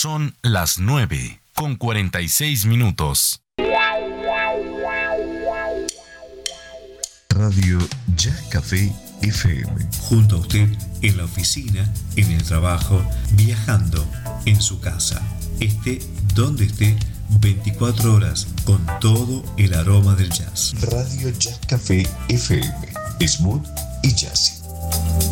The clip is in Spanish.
Son las 9:46. Radio Jazz Café FM. Junto a usted en la oficina, en el trabajo, viajando, en su casa. Esté donde esté, 24 horas con todo el aroma del jazz. Radio Jazz Café FM. Smooth y jazzy.